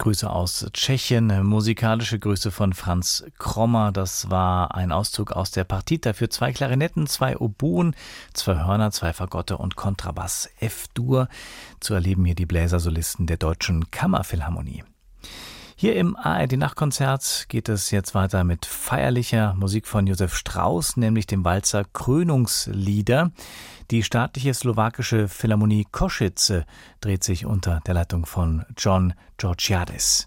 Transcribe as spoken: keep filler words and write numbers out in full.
Grüße aus Tschechien, musikalische Grüße von Franz Krommer. Das war ein Auszug aus der Partita für zwei Klarinetten, zwei Oboen, zwei Hörner, zwei Fagotte und Kontrabass F-Dur. Zu erleben hier die Bläsersolisten der Deutschen Kammerphilharmonie. Hier im A R D-Nachtkonzert geht es jetzt weiter mit feierlicher Musik von Josef Strauss, nämlich dem Walzer Krönungslieder. Die staatliche slowakische Philharmonie Košice dreht sich unter der Leitung von John Georgiadis.